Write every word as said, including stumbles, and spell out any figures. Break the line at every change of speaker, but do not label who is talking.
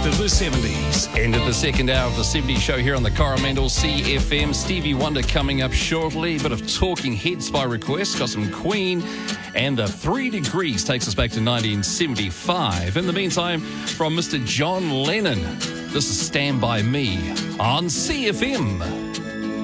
best of the seventies.
End of the second hour of the seventies show here on the Coromandel C F M. Stevie Wonder coming up shortly. A bit of Talking Heads by request. Got some Queen. And the Three Degrees takes us back to nineteen seventy-five. In the meantime, from Mister John Lennon, this is Stand By Me on C F M.